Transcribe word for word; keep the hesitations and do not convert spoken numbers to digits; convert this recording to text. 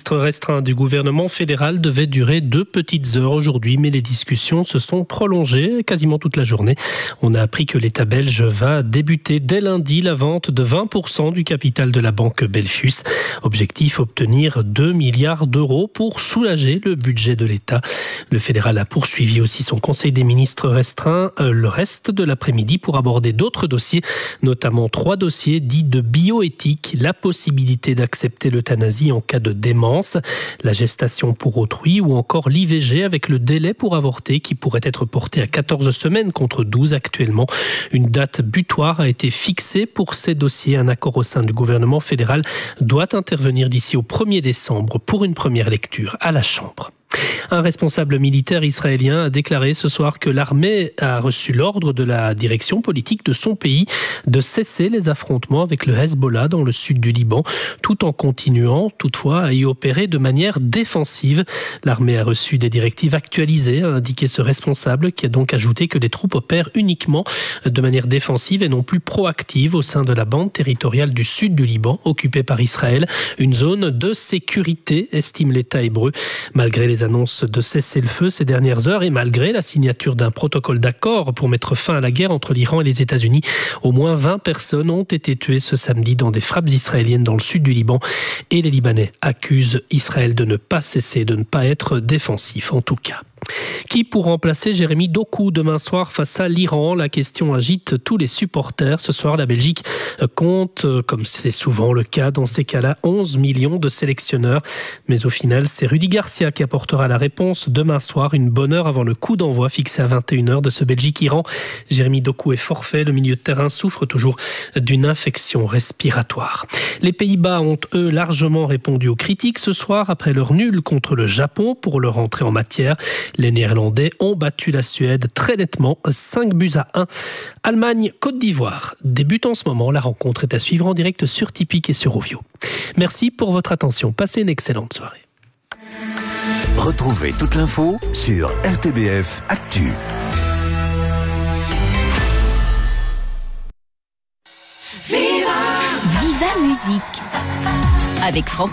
ministre restreint du gouvernement fédéral devait durer deux petites heures aujourd'hui, mais les discussions se sont prolongées quasiment toute la journée. On a appris que l'État belge va débuter dès lundi la vente de vingt pour cent du capital de la banque Belfius. Objectif, obtenir deux milliards d'euros pour soulager le budget de l'État. Le fédéral a poursuivi aussi son conseil des ministres restreint euh, le reste de l'après-midi pour aborder d'autres dossiers, notamment trois dossiers dits de bioéthique, la possibilité d'accepter l'euthanasie en cas de démence, la gestation pour autrui ou encore l'I V G avec le délai pour avorter qui pourrait être porté à quatorze semaines contre douze actuellement. Une date butoir a été fixée pour ces dossiers. Un accord au sein du gouvernement fédéral doit intervenir d'ici au premier décembre pour une première lecture à la Chambre. Un responsable militaire israélien a déclaré ce soir que l'armée a reçu l'ordre de la direction politique de son pays de cesser les affrontements avec le Hezbollah dans le sud du Liban, tout en continuant toutefois à y opérer de manière défensive. L'armée a reçu des directives actualisées, a indiqué ce responsable, qui a donc ajouté que les troupes opèrent uniquement de manière défensive et non plus proactive au sein de la bande territoriale du sud du Liban, occupée par Israël, une zone de sécurité, estime l'État hébreu, malgré les annonces de cessez-le-feu ces dernières heures et malgré la signature d'un protocole d'accord pour mettre fin à la guerre entre l'Iran et les États-Unis. Au moins vingt personnes ont été tuées ce samedi dans des frappes israéliennes dans le sud du Liban et les Libanais accusent Israël de ne pas cesser, de ne pas être défensif en tout cas. Qui pour remplacer Jérémy Doku demain soir face à l'Iran? La question agite tous les supporters. Ce soir, la Belgique compte, comme c'est souvent le cas dans ces cas-là, onze millions de sélectionneurs. Mais au final, c'est Rudy Garcia qui apportera la réponse demain soir, une bonne heure avant le coup d'envoi fixé à vingt et une heures de ce Belgique-Iran. Jérémy Doku est forfait. Le milieu de terrain souffre toujours d'une infection respiratoire. Les Pays-Bas ont, eux, largement répondu aux critiques ce soir après leur nul contre le Japon pour leur entrée en matière. Les Néerlandais ont battu la Suède très nettement, cinq buts à un. Allemagne-Côte d'Ivoire débute en ce moment. La rencontre est à suivre en direct sur Tipeee et sur Ovio. Merci pour votre attention. Passez une excellente soirée. Retrouvez toute l'info sur R T B F Actu. Viva Viva Musique avec France